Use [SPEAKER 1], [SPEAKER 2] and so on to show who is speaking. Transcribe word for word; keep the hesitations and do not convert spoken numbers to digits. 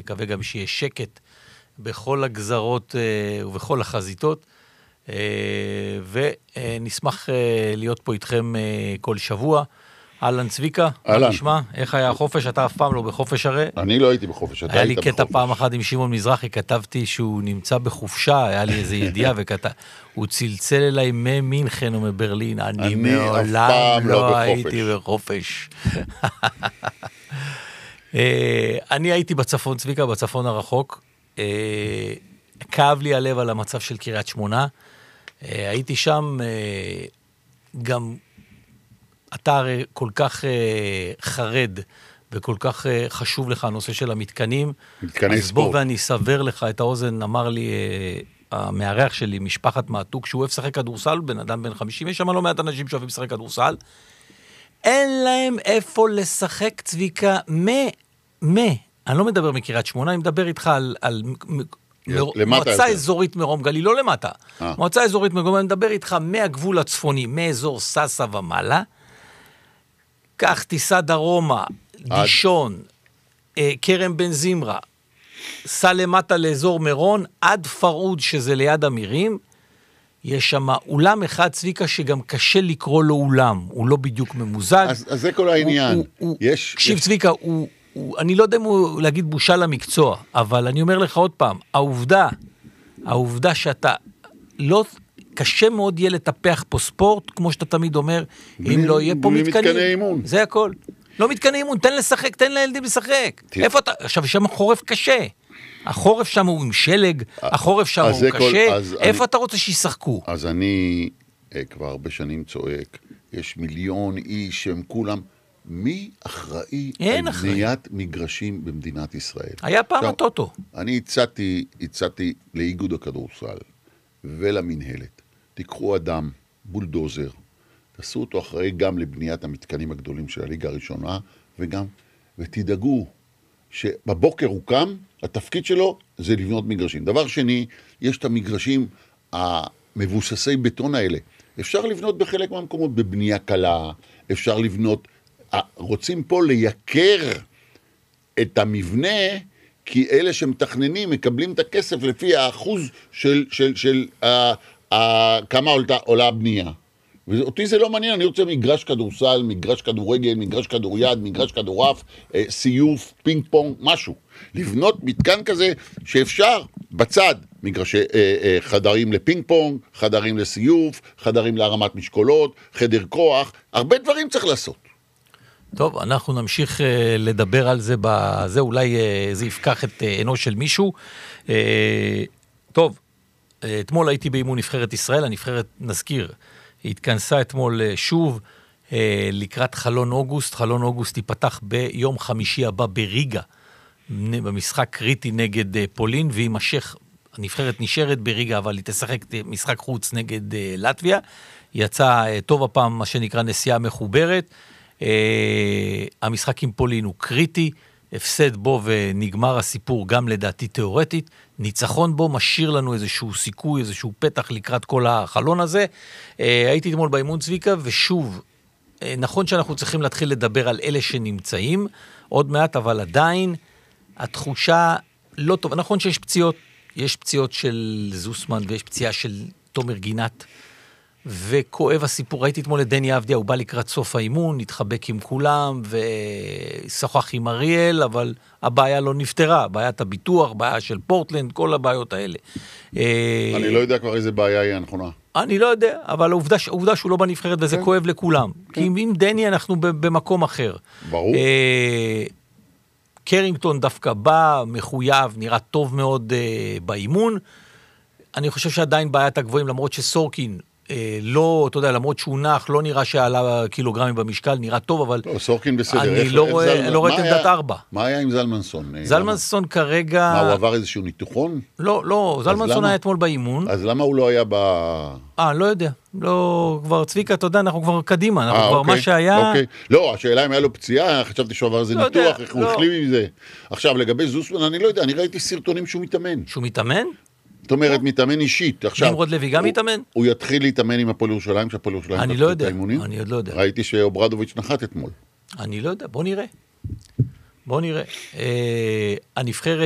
[SPEAKER 1] נקווה גם שיהיה שקט בכל הגזרות ובכל החזיתות, ונשמח להיות פה איתכם כל שבוע. אהלן צביקה, מה נשמע? איך היה החופש? אתה אף פעם לא בחופש הרי?
[SPEAKER 2] אני לא הייתי בחופש, אתה
[SPEAKER 1] היה
[SPEAKER 2] היית
[SPEAKER 1] לי
[SPEAKER 2] בחופש.
[SPEAKER 1] קטע פעם אחת עם שמעון מזרחי, כתבתי שהוא נמצא בחופשה, היה לי איזו ידיעה, הוא צלצל אליי ממינכן או מברלין, אני מעולם לא הייתי בחופש. אני הייתי בצפון, צביקה, בצפון הרחוק, כאב לי הלב על המצב של קריית שמונה, הייתי שם גם... אתה הרי כל כך uh, חרד, וכל כך uh, חשוב לך הנושא של המתקנים.
[SPEAKER 2] מתקני
[SPEAKER 1] אז
[SPEAKER 2] ספורט.
[SPEAKER 1] בוא ואני אסבר לך את האוזן, אמר לי uh, המארח שלי, משפחת מעתוק, שהוא אוהב לשחק כדורסל, בן אדם בן חמישים, יש שם לא מעט אנשים שאוהבים לשחק כדורסל, אין להם איפה לשחק צביקה, מה, מה, אני לא מדבר מקריית שמונה, אני מדבר איתך על... על מועצה אזורית מרום גליל, לא למטה. מועצה אזורית מרום גליל, אני מדבר איתך מהגבול הצפוני, מאזור ססה ומעלה, כך טיסה דרומה, דישון, קרם בן זמרה, סע למטה לאזור מירון, עד פרוד שזה ליד אמירים, יש שם אולם אחד צביקה שגם קשה לקרוא לו אולם, הוא לא בדיוק ממוזג.
[SPEAKER 2] אז, אז זה כל העניין. יש,
[SPEAKER 1] קשיב
[SPEAKER 2] יש...
[SPEAKER 1] צביקה, הוא, הוא, אני לא יודע אם הוא להגיד בושה למקצוע, אבל אני אומר לך עוד פעם, העובדה, העובדה שאתה לא... קשה מאוד יהיה לטפח פה ספורט, כמו שאתה תמיד אומר, אם לא יהיה פה מתקנים. זה הכל. לא מתקני אימון, תן לשחק, תן לילדים לשחק. איפה אתה? עכשיו, שם החורף קשה. החורף שם הוא עם שלג, החורף שם הוא קשה. איפה אתה רוצה שישחקו?
[SPEAKER 2] אז אני כבר הרבה שנים צועק, יש מיליון איש שהם כולם, מי אחראי על בניית מגרשים במדינת ישראל?
[SPEAKER 1] היה פעם הטוטו.
[SPEAKER 2] אני הצעתי, הצעתי לאיגוד הכדורסל ולמנהלת. תיקחו אדם, בולדוזר, תעשו אותו אחראי גם לבניית המתקנים הגדולים של הליגה הראשונה, וגם, ותדאגו שבבוקר הוא קם, התפקיד שלו זה לבנות מגרשים. דבר שני, יש את המגרשים המבוססי בטון האלה. אפשר לבנות בחלק מהמקומות בבנייה קלה, אפשר לבנות, רוצים פה לייקר את המבנה, כי אלה שמתכננים מקבלים את הכסף לפי האחוז של, של, של, של כמה עולה הבנייה. ואותי זה לא מעניין, אני רוצה מגרש כדורסל, מגרש כדורגל, מגרש כדוריד, מגרש כדורף, סיוף, פינג פונג, משהו. לבנות מתקן כזה שאפשר בצד, מגרשי חדרים לפינג פונג, חדרים לסיוף, חדרים להרמת משקולות, חדר כוח, הרבה דברים צריך לעשות.
[SPEAKER 1] טוב, אנחנו נמשיך לדבר על זה, בזה אולי זה יפקח את עינו של מישהו. טוב, אתמול הייתי באימון נבחרת ישראל, הנבחרת, נזכיר, התכנסה אתמול שוב לקראת חלון אוגוסט, חלון אוגוסט ייפתח ביום חמישי הבא בריגה, במשחק קריטי נגד פולין, וימשך, הנבחרת נשארת בריגה, אבל היא תשחק משחק חוץ נגד לטביה, יצא טוב הפעם מה שנקרא נסיעה מחוברת, המשחק עם פולין הוא קריטי, הפסד בו ונגמר הסיפור גם לדעתי תיאורטית, ניצחון בו משאיר לנו איזשהו סיכוי, איזשהו פתח לקראת כל החלון הזה. הייתי אתמול באימון צביקה, ושוב, נכון שאנחנו צריכים להתחיל לדבר על אלה שנמצאים, עוד מעט, אבל עדיין התחושה לא טוב. נכון שיש פציעות, יש פציעות של זוסמן ויש פציעה של תומר גינת, וכואב הסיפור, ראיתי אתמול את דני אבדיה, הוא בא לקראת סוף האימון, התחבק עם כולם, ושוחח עם אריאל, אבל הבעיה לא נפתרה, בעיית הביטוח, בעיה של פורטלנד, כל הבעיות האלה.
[SPEAKER 2] אני לא יודע כבר איזה בעיה היא הנכונה.
[SPEAKER 1] אני לא יודע, אבל העובדה, העובדה שהוא לא בנבחרת, וזה כואב לכולם. כי עם דני אנחנו במקום אחר.
[SPEAKER 2] ברור.
[SPEAKER 1] קרינגטון דווקא בא, מחויב, נראה טוב מאוד באימון. אני חושב שעדיין בעיית הגבוהים, למרות שסורקין, לא, אתה יודע, למרות שהוא נח, לא נראה שעלה קילוגרמים במשקל, נראה טוב, אבל...
[SPEAKER 2] לא, סורקין בסדר.
[SPEAKER 1] אני לא רואה את עמדת ארבע.
[SPEAKER 2] מה היה עם זלמנסון?
[SPEAKER 1] זלמנסון כרגע...
[SPEAKER 2] מה, הוא עבר איזשהו ניתוחון?
[SPEAKER 1] לא, לא, זלמנסון היה אתמול באימון.
[SPEAKER 2] אז למה הוא לא היה ב...
[SPEAKER 1] אה, לא יודע. לא, כבר צביקה, אתה יודע, אנחנו כבר קדימה, אנחנו כבר מה שהיה...
[SPEAKER 2] לא, השאלה אם היה לו פציעה, חשבתי שהוא עבר איזה ניתוח, איך הוא החלים עם זה. עכשיו, לגבי זוסמן, אני לא יודע, אני ראיתי סרטונים שהוא מתאמן.
[SPEAKER 1] שהוא מתאמן?
[SPEAKER 2] זאת אומרת, מתאמן אישית.
[SPEAKER 1] נמרוד לוי גם מתאמן?
[SPEAKER 2] הוא יתחיל להתאמן עם הפועל ירושלים, שהפועל ירושלים...
[SPEAKER 1] אני לא יודע, אני עוד לא יודע.
[SPEAKER 2] ראיתי שאוברדוביץ' נחת אתמול.
[SPEAKER 1] אני לא יודע, בוא נראה. בוא נראה. הנבחרת...